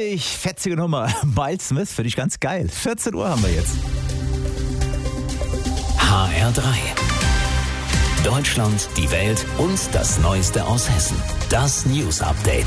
richtig fetzige Nummer. Miles Smith, finde ich ganz geil. 14 Uhr haben wir jetzt. HR3. Deutschland, die Welt und das Neueste aus Hessen. Das News Update.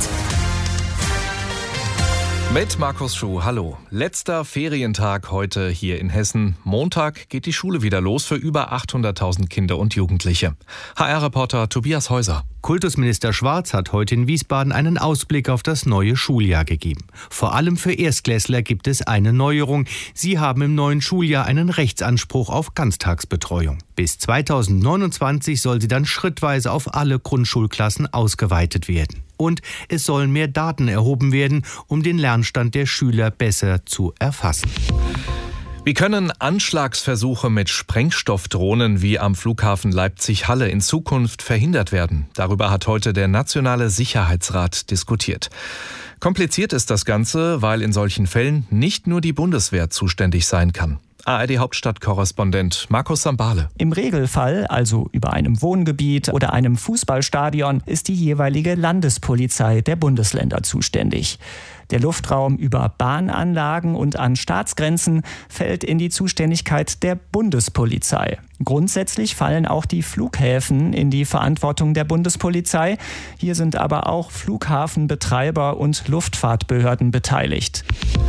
Mit Markus Schuh, hallo. Letzter Ferientag heute hier in Hessen. Montag geht die Schule wieder los für über 800.000 Kinder und Jugendliche. HR-Reporter Tobias Häuser. Kultusminister Schwarz hat heute in Wiesbaden einen Ausblick auf das neue Schuljahr gegeben. Vor allem für Erstklässler gibt es eine Neuerung. Sie haben im neuen Schuljahr einen Rechtsanspruch auf Ganztagsbetreuung. Bis 2029 soll sie dann schrittweise auf alle Grundschulklassen ausgeweitet werden. Und es sollen mehr Daten erhoben werden, um den Lernstand der Schüler besser zu erfassen. Wie können Anschlagsversuche mit Sprengstoffdrohnen wie am Flughafen Leipzig-Halle in Zukunft verhindert werden? Darüber hat heute der Nationale Sicherheitsrat diskutiert. Kompliziert ist das Ganze, weil in solchen Fällen nicht nur die Bundeswehr zuständig sein kann. ARD-Hauptstadtkorrespondent Markus Sambale. Im Regelfall, also über einem Wohngebiet oder einem Fußballstadion, ist die jeweilige Landespolizei der Bundesländer zuständig. Der Luftraum über Bahnanlagen und an Staatsgrenzen fällt in die Zuständigkeit der Bundespolizei. Grundsätzlich fallen auch die Flughäfen in die Verantwortung der Bundespolizei. Hier sind aber auch Flughafenbetreiber und Luftfahrtbehörden beteiligt.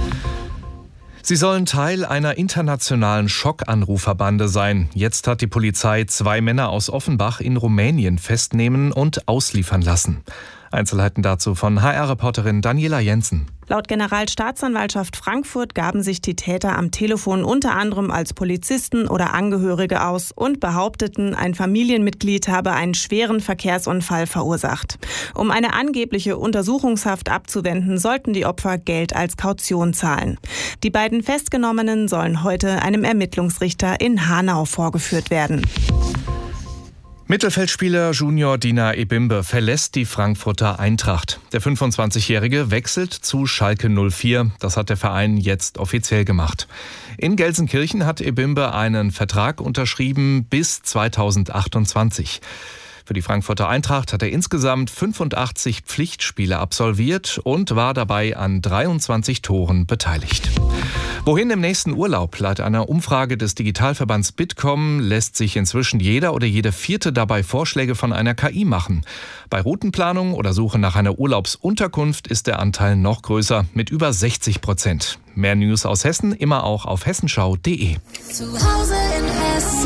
Sie sollen Teil einer internationalen Schockanruferbande sein. Jetzt hat die Polizei 2 Männer aus Offenbach in Rumänien festnehmen und ausliefern lassen. Einzelheiten dazu von HR-Reporterin Daniela Jensen. Laut Generalstaatsanwaltschaft Frankfurt gaben sich die Täter am Telefon unter anderem als Polizisten oder Angehörige aus und behaupteten, ein Familienmitglied habe einen schweren Verkehrsunfall verursacht. Um eine angebliche Untersuchungshaft abzuwenden, sollten die Opfer Geld als Kaution zahlen. Die beiden Festgenommenen sollen heute einem Ermittlungsrichter in Hanau vorgeführt werden. Mittelfeldspieler Junior Dina Ebimbe verlässt die Frankfurter Eintracht. Der 25-Jährige wechselt zu Schalke 04. Das hat der Verein jetzt offiziell gemacht. In Gelsenkirchen hat Ebimbe einen Vertrag unterschrieben bis 2028. Für die Frankfurter Eintracht hat er insgesamt 85 Pflichtspiele absolviert und war dabei an 23 Toren beteiligt. Wohin im nächsten Urlaub? Laut einer Umfrage des Digitalverbands Bitkom lässt sich inzwischen jeder oder jede Vierte dabei Vorschläge von einer KI machen. Bei Routenplanung oder Suche nach einer Urlaubsunterkunft ist der Anteil noch größer mit über 60%. Mehr News aus Hessen immer auch auf hessenschau.de. Zu Hause in Hessen.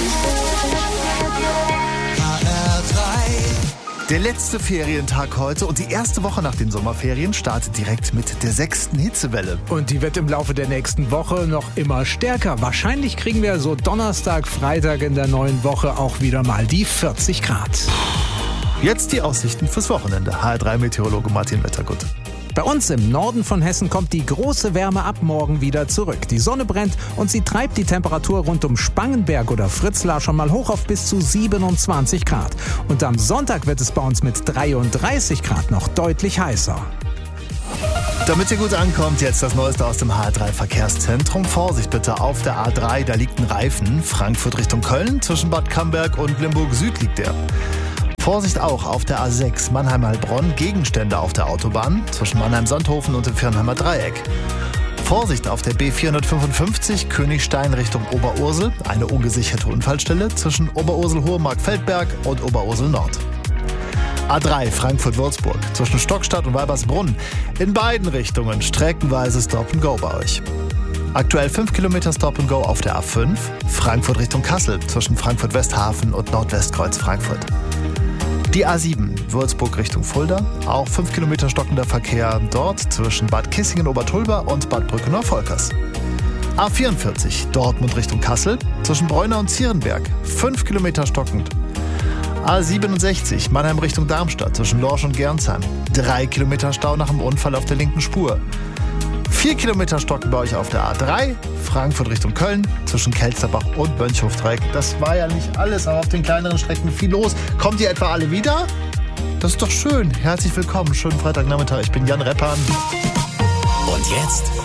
Der letzte Ferientag heute und die erste Woche nach den Sommerferien startet direkt mit der 6. Hitzewelle. Und die wird im Laufe der nächsten Woche noch immer stärker. Wahrscheinlich kriegen wir so Donnerstag, Freitag in der neuen Woche auch wieder mal die 40 Grad. Jetzt die Aussichten fürs Wochenende. HR3-Meteorologe Martin Wettergut. Bei uns im Norden von Hessen kommt die große Wärme ab morgen wieder zurück. Die Sonne brennt und sie treibt die Temperatur rund um Spangenberg oder Fritzlar schon mal hoch auf bis zu 27 Grad. Und am Sonntag wird es bei uns mit 33 Grad noch deutlich heißer. Damit ihr gut ankommt, jetzt das Neueste aus dem HR3-Verkehrszentrum. Vorsicht bitte auf der A3, da liegt ein Reifen. Frankfurt Richtung Köln, zwischen Bad Camberg und Limburg Süd liegt der. Vorsicht auch auf der A6 Mannheim-Heilbronn, Gegenstände auf der Autobahn zwischen Mannheim-Sonthofen und dem Viernheimer Dreieck. Vorsicht auf der B455 Königstein Richtung Oberursel, eine ungesicherte Unfallstelle zwischen Oberursel-Hohemark-Feldberg und Oberursel-Nord. A3 Frankfurt-Würzburg zwischen Stockstadt und Weibersbrunn, in beiden Richtungen streckenweise Stop-and-Go bei euch. Aktuell 5 Kilometer Stop-and-Go auf der A5 Frankfurt Richtung Kassel zwischen Frankfurt-Westhafen und Nordwestkreuz Frankfurt. Die A7 Würzburg Richtung Fulda, auch 5 Kilometer stockender Verkehr dort zwischen Bad Kissingen-Obertulba und Bad Brückenau-Volkers. A44 Dortmund Richtung Kassel zwischen Breunau und Zierenberg, 5 Kilometer stockend. A67 Mannheim Richtung Darmstadt zwischen Lorsch und Gernsheim, 3 Kilometer Stau nach dem Unfall auf der linken Spur. 4 Kilometer stocken bei euch auf der A3, Frankfurt Richtung Köln, zwischen Kelsterbach und Mönchhofdreieck. Das war ja nicht alles, aber auf den kleineren Strecken viel los. Kommt ihr etwa alle wieder? Das ist doch schön. Herzlich willkommen, schönen Freitagnachmittag. Ich bin Jan Reppan. Und jetzt